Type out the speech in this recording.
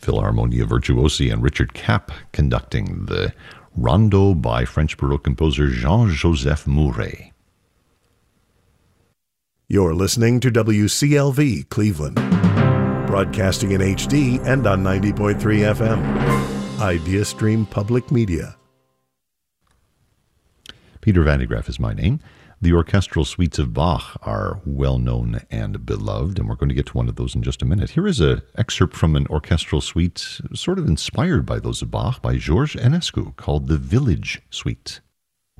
Philharmonia Virtuosi and Richard Kapp conducting the Rondo by French Baroque composer Jean-Joseph Mouret. You're listening to WCLV Cleveland, broadcasting in HD and on 90.3 FM. IdeaStream Public Media. Peter Van de Graaff is my name. The orchestral suites of Bach are well known and beloved, and we're going to get to one of those in just a minute. Here is an excerpt from an orchestral suite sort of inspired by those of Bach by Georges Enescu called the Village Suite.